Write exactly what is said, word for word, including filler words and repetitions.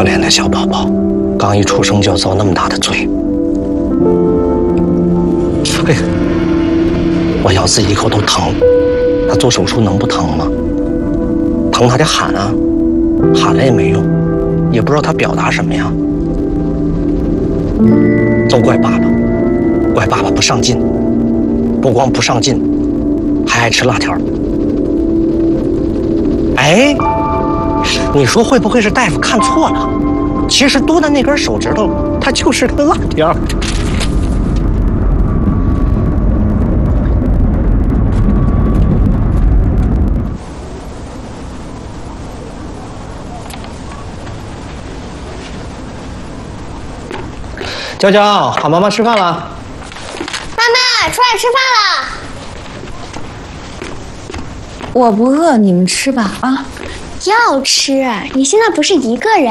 怜的小宝宝，刚一出生就要遭那么大的罪。对，我咬自己一口都疼。他做手术能不疼吗？疼他得喊啊，喊了也没用，也不知道他表达什么呀。都怪爸爸，怪爸爸不上进，不光不上进，还爱吃辣条。哎，你说会不会是大夫看错了？其实多的那根手指头，它就是个辣条。娇娇，喊妈妈吃饭了。 妈妈，出来吃饭了。 我不饿，你们吃吧啊。 要吃，你现在不是一个人。